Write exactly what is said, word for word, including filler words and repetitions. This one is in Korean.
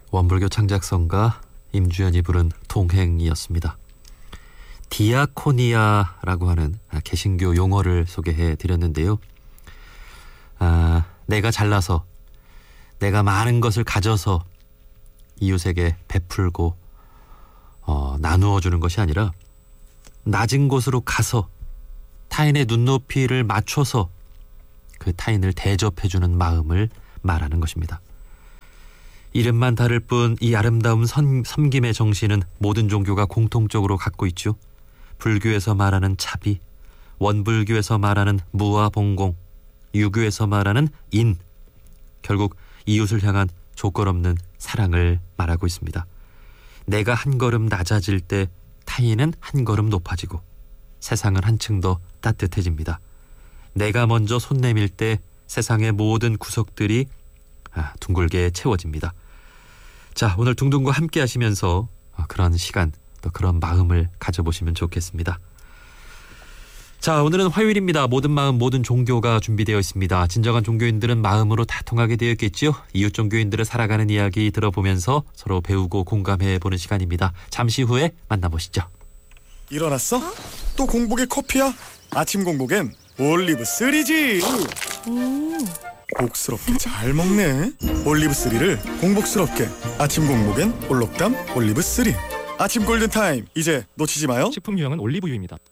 원불교 창작성가 임주연이 부른 동행이었습니다. 디아코니아라고 하는 개신교 용어를 소개해 드렸는데요. 아, 내가 잘나서, 내가 많은 것을 가져서 이웃에게 베풀고 어, 나누어 주는 것이 아니라 낮은 곳으로 가서 타인의 눈높이를 맞춰서 그 타인을 대접해 주는 마음을 말하는 것입니다. 이름만 다를 뿐 이 아름다운 선, 섬김의 정신은 모든 종교가 공통적으로 갖고 있죠. 불교에서 말하는 차비, 원불교에서 말하는 무아봉공, 유교에서 말하는 인, 결국 이웃을 향한 조건 없는 사랑을 말하고 있습니다. 내가 한 걸음 낮아질 때 타인은 한 걸음 높아지고 세상은 한층 더 따뜻해집니다. 내가 먼저 손 내밀 때 세상의 모든 구석들이 아, 둥글게 채워집니다. 자, 오늘 둥둥과 함께 하시면서 그런 시간, 또 그런 마음을 가져보시면 좋겠습니다. 자, 오늘은 화요일입니다. 모든 마음, 모든 종교가 준비되어 있습니다. 진정한 종교인들은 마음으로 다 통하게 되어 있겠지요. 이웃 종교인들을 살아가는 이야기 들어보면서 서로 배우고 공감해보는 시간입니다. 잠시 후에 만나보시죠. 일어났어? 어? 또 공복에 커피야? 아침 공복엔 올리브 쓰리지. 음. 복스럽게 잘 먹네. 올리브 쓰리를 공복스럽게. 아침 공복엔 올록담 올리브 쓰리. 아침 골든타임, 이제 놓치지 마요. 식품 유형은 올리브유입니다.